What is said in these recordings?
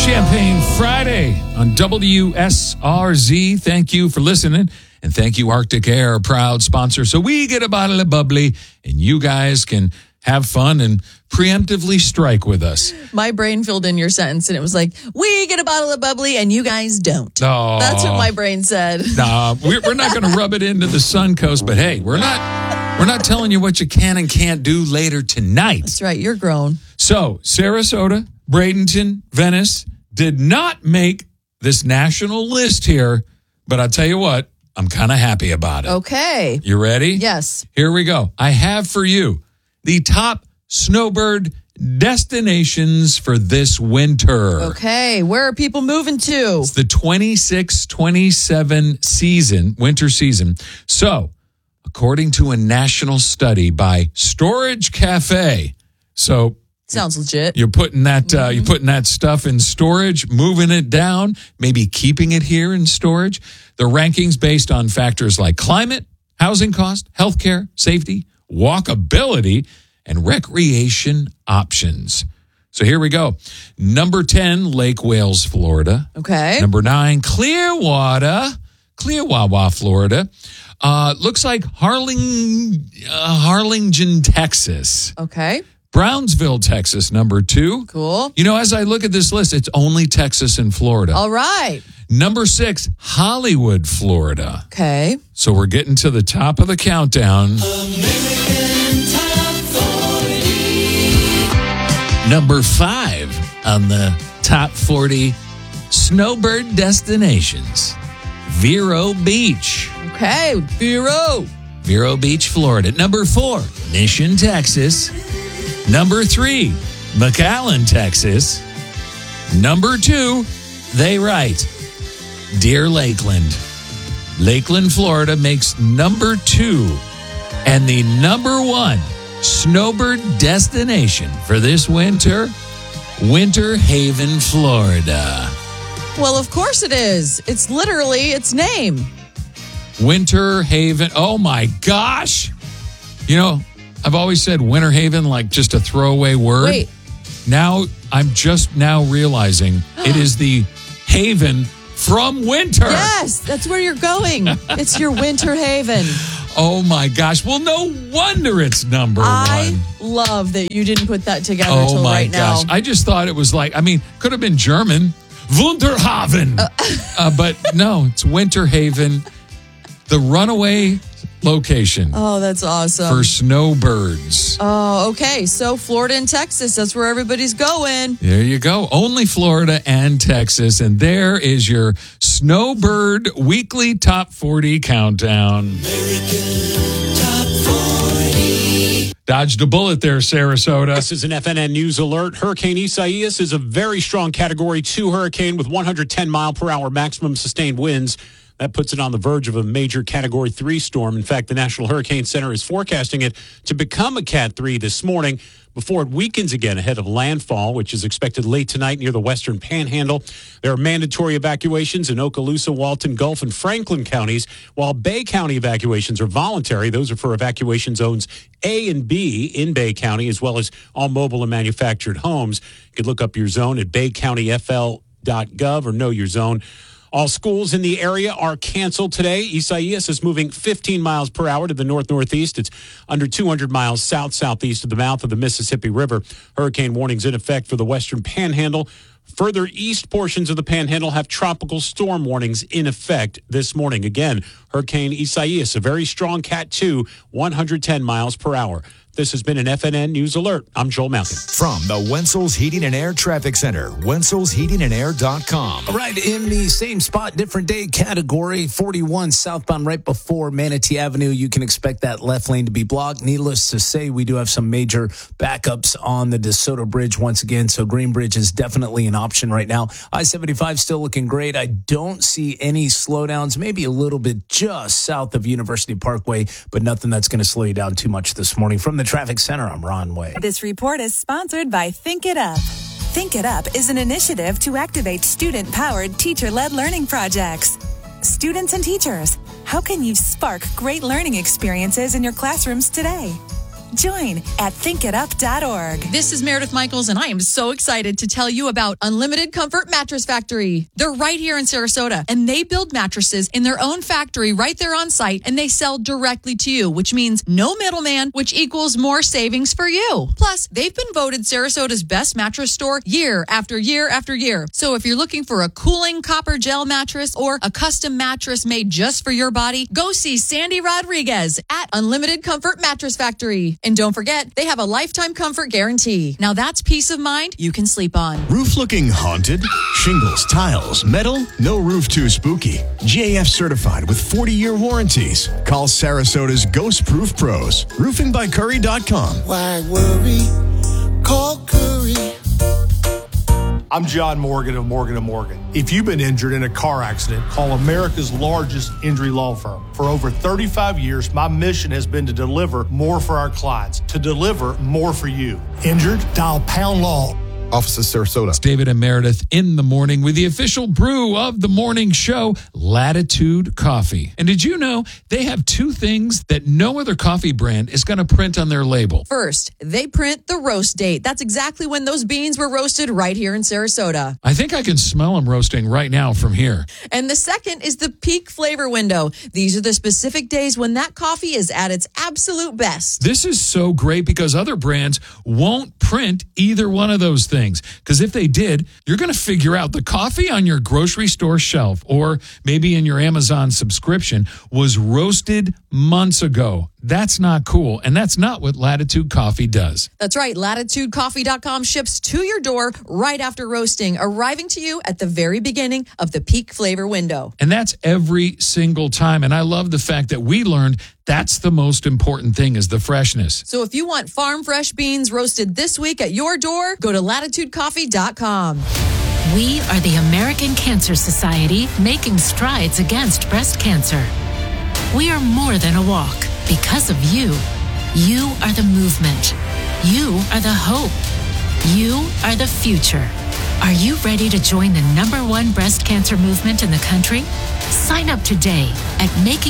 Champagne Friday on WSRZ. Thank you for listening. And thank you, Arctic Air, proud sponsor. So we get a bottle of bubbly, and you guys can have fun and preemptively strike with us. My brain filled in your sentence, and it was like, we get a bottle of bubbly, and you guys don't. Oh. That's what my brain said. Nah, we're not going to rub it into the Suncoast, but hey, we're not telling you what you can and can't do later tonight. That's right. You're grown. So, Sarasota, Bradenton, Venice did not make this national list here, but I'll tell you what, I'm kind of happy about it. Okay. You ready? Yes. Here we go. I have for you the top snowbird destinations for this winter. Okay. Where are people moving to? It's the 26-27 winter season. So, according to a national study by Storage Cafe, so sounds legit. you're putting that stuff in storage, moving it down, maybe keeping it here in storage. The rankings based on factors like climate, housing cost, healthcare, safety, walkability, and recreation options. So here we go. Number 10, Lake Wales, Florida. Okay. Number 9, Clearwater, Florida. Looks like Harlingen, Texas. Okay. Brownsville, Texas, number 2. Cool. You know, as I look at this list, it's only Texas and Florida. All right. Number 6, Hollywood, Florida. Okay. So we're getting to the top of the countdown. American Top 40. Number 5 on the top 40 snowbird destinations, Vero Beach. Okay. Vero Beach, Florida. Number 4, Mission, Texas. Number 3, McAllen, Texas. Number 2, they write, Deer Lakeland. Lakeland, Florida makes number 2 and the number 1 snowbird destination for this winter, Winter Haven, Florida. Well, of course it is. It's literally its name. Winter Haven. Oh, my gosh. You know, I've always said Winter Haven like just a throwaway word. Wait. Now, I'm just now realizing it is the haven from winter. Yes, that's where you're going. It's your winter haven. Oh, my gosh. Well, no wonder it's number I 1. love that you didn't put that together Oh, till my right gosh. now. I just thought it was like, could have been German. Wunderhaven. But no, it's Winter Haven, the runaway location Oh, that's awesome. for snowbirds. Oh, okay. So Florida and Texas, that's where everybody's going. There you go. Only Florida and Texas. And there is your Snowbird Weekly Top 40 Countdown. American Top 40. Dodged a bullet there, Sarasota. This is an FNN News alert. Hurricane Isaias is a very strong Category 2 hurricane with 110 mile per hour maximum sustained winds. That puts it on the verge of a major Category 3 storm. In fact, the National Hurricane Center is forecasting it to become a Cat 3 this morning before it weakens again ahead of landfall, which is expected late tonight near the western panhandle. There are mandatory evacuations in Okaloosa, Walton, Gulf, and Franklin counties, while Bay County evacuations are voluntary. Those are for evacuation zones A and B in Bay County, as well as all mobile and manufactured homes. You can look up your zone at baycountyfl.gov or know your zone. All schools in the area are canceled today. Isaias is moving 15 miles per hour to the north-northeast. It's under 200 miles south-southeast of the mouth of the Mississippi River. Hurricane warnings in effect for the western panhandle. Further east portions of the panhandle have tropical storm warnings in effect this morning. Again, Hurricane Isaias, a very strong Cat 2, 110 miles per hour. This has been an FNN News Alert. I'm Joel Malkin. From the Wenzel's Heating and Air Traffic Center, wenzel'sheatingandair.com. Right in the same spot, different day category, 41 southbound right before Manatee Avenue. You can expect that left lane to be blocked. Needless to say, we do have some major backups on the DeSoto Bridge once again, so Green Bridge is definitely an option right now. I-75 still looking great. I don't see any slowdowns, maybe a little bit just south of University Parkway, but nothing that's going to slow you down too much this morning. From the Traffic Center, I'm Ron Way. This report is sponsored by Think It Up. Think It Up is an initiative to activate student-powered, teacher-led learning projects. Students and teachers, how can you spark great learning experiences in your classrooms today? Join at thinkitup.org. This is Meredith Michaels, and I am so excited to tell you about Unlimited Comfort Mattress Factory. They're right here in Sarasota, and they build mattresses in their own factory right there on site, and they sell directly to you, which means no middleman, which equals more savings for you. Plus, they've been voted Sarasota's best mattress store year after year after year. So if you're looking for a cooling copper gel mattress or a custom mattress made just for your body, go see Sandy Rodriguez at Unlimited Comfort Mattress Factory. And don't forget, they have a lifetime comfort guarantee. Now that's peace of mind you can sleep on. Roof looking haunted? Shingles, tiles, metal? No roof too spooky. GAF certified with 40-year warranties. Call Sarasota's Ghost Proof Pros. RoofingByCurry.com. Why worry? Call Curry. I'm John Morgan of Morgan & Morgan. If you've been injured in a car accident, call America's largest injury law firm. For over 35 years, my mission has been to deliver more for our clients, to deliver more for you. Injured? Dial Pound Law. Office of Sarasota. It's David and Meredith in the morning with the official brew of the morning show, Latitude Coffee. And did you know they have two things that no other coffee brand is going to print on their label? First, they print the roast date. That's exactly when those beans were roasted right here in Sarasota. I think I can smell them roasting right now from here. And the second is the peak flavor window. These are the specific days when that coffee is at its absolute best. This is so great because other brands won't print either one of those things. Because if they did, you're going to figure out the coffee on your grocery store shelf or maybe in your Amazon subscription was roasted months ago. That's not cool. And that's not what Latitude Coffee does. That's right. LatitudeCoffee.com ships to your door right after roasting, arriving to you at the very beginning of the peak flavor window. And that's every single time. And I love the fact that we learned that's the most important thing is the freshness. So if you want farm fresh beans roasted this week at your door, go to LatitudeCoffee.com. We are the American Cancer Society, making strides against breast cancer. We are more than a walk. Because of you. You are the movement. You are the hope. You are the future. Are you ready to join the #1 breast cancer movement in the country? Sign up today at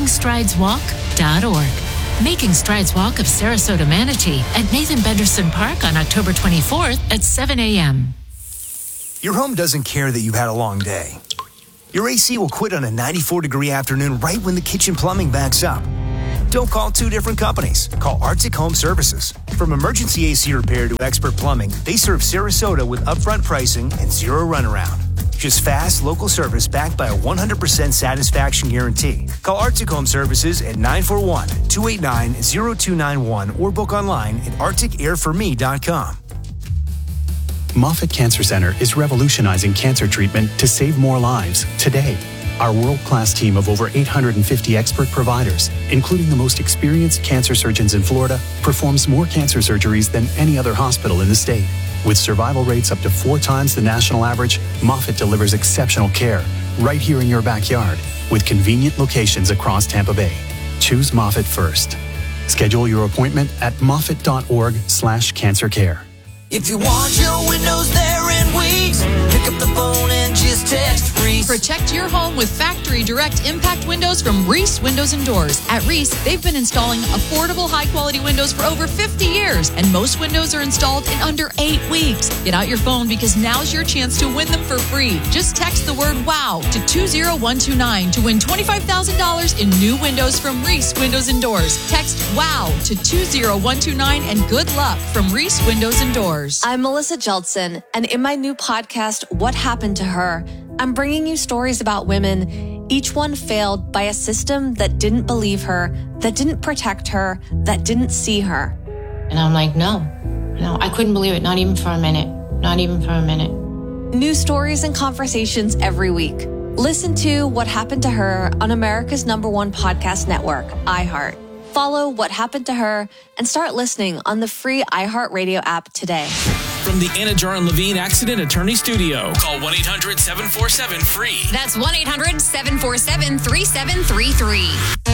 MakingStridesWalk.org. Making Strides Walk of Sarasota Manatee at Nathan Benderson Park on October 24th at 7 a.m. Your home doesn't care that you had a long day. Your AC will quit on a 94-degree afternoon right when the kitchen plumbing backs up. Don't call two different companies. Call Arctic Home Services. From emergency AC repair to expert plumbing, they serve Sarasota with upfront pricing and zero runaround. Just fast, local service backed by a 100% satisfaction guarantee. Call Arctic Home Services at 941-289-0291 or book online at arcticairforme.com. Moffitt Cancer Center is revolutionizing cancer treatment to save more lives today. Our world-class team of over 850 expert providers, including the most experienced cancer surgeons in Florida, performs more cancer surgeries than any other hospital in the state. With survival rates up to 4 times the national average, Moffitt delivers exceptional care right here in your backyard with convenient locations across Tampa Bay. Choose Moffitt first. Schedule your appointment at moffitt.org/cancercare. If you want your windows there in weeks, pick up the phone and just text Reese. Protect your home with factory direct impact windows from Reese Windows and Doors. At Reese, they've been installing affordable, high-quality windows for over 50 years, and most windows are installed in under 8 weeks. Get out your phone because now's your chance to win them for free. Just text the word WOW to 20129 to win $25,000 in new windows from Reese Windows and Doors. Text WOW to 20129 and good luck from Reese Windows and Doors. I'm Melissa Jeldson, and in my new podcast, What Happened to Her, I'm bringing you stories about women, each one failed by a system that didn't believe her, that didn't protect her, that didn't see her. And I'm like, no, I couldn't believe it, not even for a minute, not even for a minute. New stories and conversations every week. Listen to What Happened to Her on America's #1 podcast network, iHeart. Follow What Happened to Her and start listening on the free iHeartRadio app today. From the Anna Jar and Levine Accident Attorney Studio. Call 1-800-747-FREE. That's 1-800-747-3733.